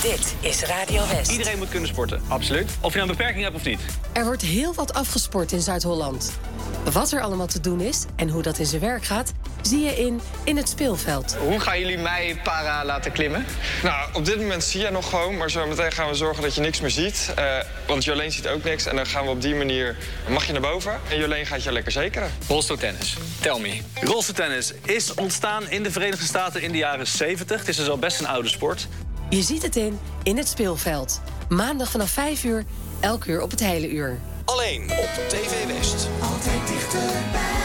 Dit is Radio West. Iedereen moet kunnen sporten, absoluut. Of je nou een beperking hebt of niet. Er wordt heel wat afgesport in Zuid-Holland. Wat er allemaal te doen is en hoe dat in zijn werk gaat, zie je in het speelveld. Hoe gaan jullie mij para laten klimmen? Nou, op dit moment zie je nog gewoon, maar zo meteen gaan we zorgen dat je niks meer ziet. Want Jolene ziet ook niks en dan gaan we op die manier, mag je naar boven. En Jolene gaat je lekker zekeren. Rolstoeltennis, tell me. Rolstoeltennis is ontstaan in de Verenigde Staten in de jaren 70. Het is dus al best een oude sport. Je ziet het in het speelveld. Maandag vanaf 5 uur, elk uur op het hele uur. Alleen op TV West. Altijd dichterbij.